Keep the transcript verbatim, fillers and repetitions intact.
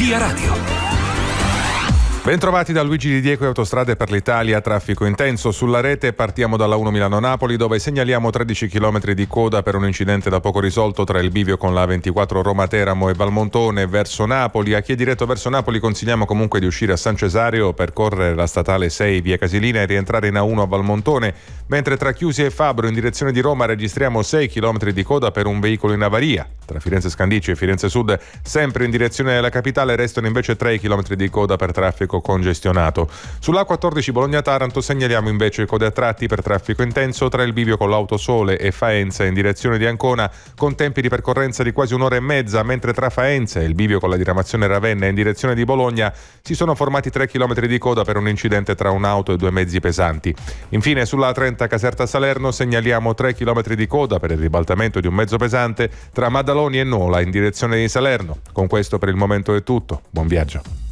Via Radio. Bentrovati da Luigi Di Diego e Autostrade per l'Italia. Traffico intenso sulla rete. Partiamo dalla uno Milano-Napoli, dove segnaliamo tredici chilometri di coda per un incidente da poco risolto tra il bivio con la ventiquattro Roma-Teramo e Valmontone verso Napoli. A chi è diretto verso Napoli consigliamo comunque di uscire a San Cesareo, percorrere la statale sei via Casilina e rientrare in A uno a Valmontone, mentre tra Chiusi e Fabbro in direzione di Roma registriamo sei chilometri di coda per un veicolo in avaria. Tra Firenze Scandicci e Firenze Sud, sempre in direzione della capitale, restano invece tre chilometri di coda per traffico congestionato. Sull'A quattordici Bologna-Taranto segnaliamo invece code a tratti per traffico intenso tra il bivio con l'Autosole e Faenza in direzione di Ancona, con tempi di percorrenza di quasi un'ora e mezza, mentre tra Faenza e il bivio con la diramazione Ravenna in direzione di Bologna si sono formati tre chilometri di coda per un incidente tra un'auto e due mezzi pesanti. Infine sulla A trenta Caserta-Salerno segnaliamo tre chilometri di coda per il ribaltamento di un mezzo pesante tra Maddaloni e Nola in direzione di Salerno. Con questo per il momento è tutto. Buon viaggio.